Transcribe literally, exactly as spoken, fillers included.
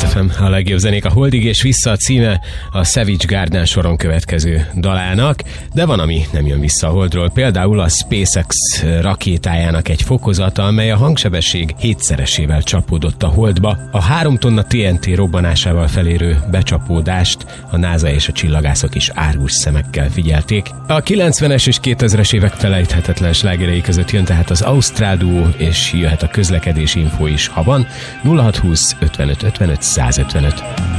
Blast ef em, a legjobb zenék a Holdig és vissza a címe a Savage Garden soron következő dalának, de van, ami nem jön vissza a Holdról, például a SpaceX rakétájának egy fokozata, amely a hangsebesség hétszeresével csapódott a Holdba. A három tonna té en té robbanásával felérő becsapódást a NASA és a csillagászok is árgus szemekkel figyelték. A kilencvenes és kétezres évek felejthetetlen slágerei között jön tehát az ausztrál duó, és jöhet a közlekedési info is, ha van. nulla hat húsz ötvenöt ötvenöt százötvenöt.